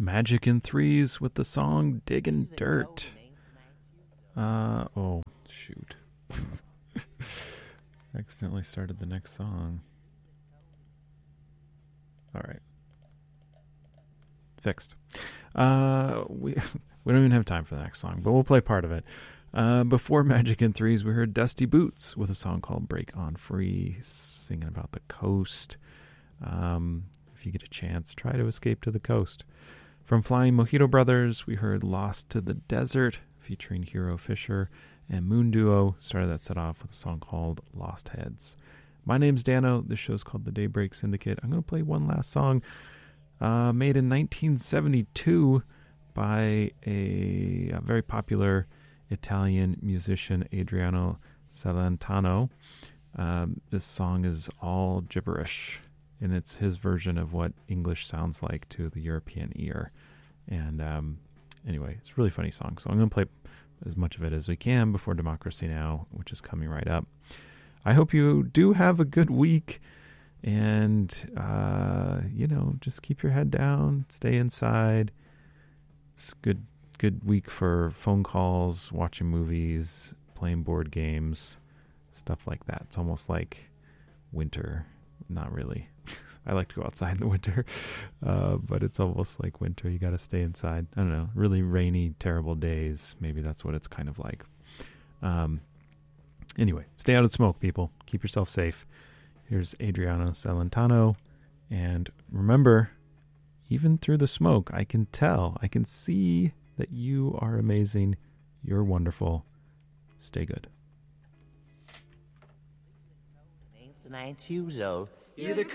Magic in Threes with the song Diggin' Dirt. Oh, shoot. Accidentally started the next song. All right. Fixed. We don't even have time for the next song, but we'll play part of it. Before Magic in Threes, we heard Dusty Boots with a song called Break On Free, singing about the coast. If you get a chance, try to escape to the coast. From Flying Mojito Brothers, we heard Lost to the Desert, featuring Hero Fisher, and Moon Duo started that set off with a song called Lost Heads. My name's Dano. This show's called The Daybreak Syndicate. I'm going to play one last song made in 1972 by a very popular Italian musician, Adriano Celentano. This song is all gibberish, and it's his version of what English sounds like to the European ear. And anyway, it's a really funny song. So I'm going to play as much of it as we can before Democracy Now!, which is coming right up. I hope you do have a good week, and, just keep your head down, stay inside. It's a good week for phone calls, watching movies, playing board games, stuff like that. It's almost like winter. Not really. I like to go outside in the winter, but it's almost like winter. You got to stay inside. I don't know. Really rainy, terrible days. Maybe that's what it's kind of like. Anyway, stay out of smoke, people. Keep yourself safe. Here's Adriano Celentano. And remember, even through the smoke, I can see that you are amazing. You're wonderful. Stay good. You're the